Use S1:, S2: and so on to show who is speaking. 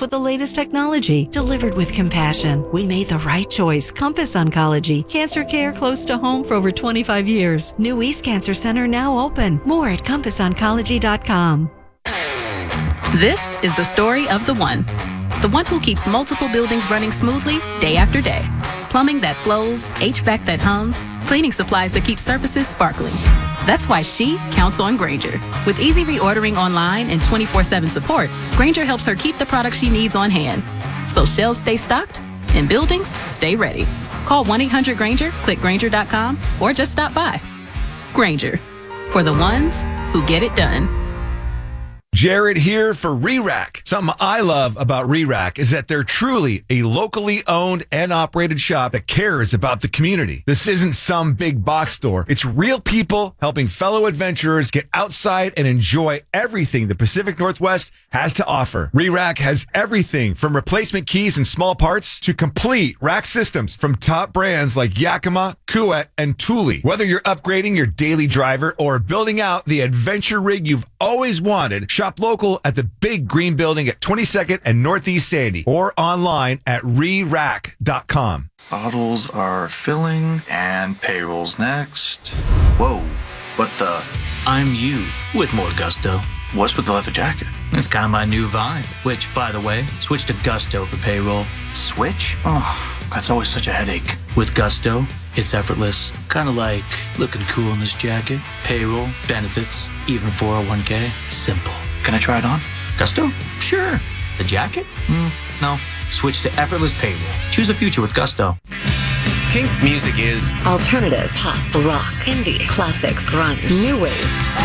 S1: with the latest technology, delivered with compassion. We made the right choice. Compass Oncology. Cancer care close to home for over 25 years. New East Cancer Center now open. More at CompassOncology.com.
S2: This is the story of the one. The one who keeps multiple buildings running smoothly day after day. Plumbing that flows, HVAC that hums, cleaning supplies that keep surfaces sparkling. That's why she counts on Grainger. With easy reordering online and 24/7 support, Grainger helps her keep the products she needs on hand. So shelves stay stocked and buildings stay ready. Call 1-800-GRAINGER, click Grainger.com, or just stop by. Grainger, for the ones who get it done.
S3: Jared here for ReRack. Something I love about ReRack is that they're truly a locally owned and operated shop that cares about the community. This isn't some big box store. It's real people helping fellow adventurers get outside and enjoy everything the Pacific Northwest has to offer. ReRack has everything from replacement keys and small parts to complete rack systems from top brands like Yakima, Kuwait, and Thule. Whether you're upgrading your daily driver or building out the adventure rig you've always wanted, shop local at the Big Green Building at 22nd and Northeast Sandy or online at ReRack.com.
S4: Bottles are filling and payroll's next. Whoa, what the?
S5: I'm you with more gusto.
S4: What's with the leather jacket?
S5: It's kind of my new vibe, which, by the way, switch to Gusto for payroll.
S4: Switch? Oh, that's always such a headache.
S5: With Gusto, it's effortless. Kind of like looking cool in this jacket. Payroll, benefits, even 401k. Simple.
S4: Can I try it on?
S5: Gusto? Sure. The jacket? No. Switch to effortless payroll. Choose a future with Gusto.
S6: Kink music is
S7: alternative, pop, rock, indie, classics, grunge, new wave.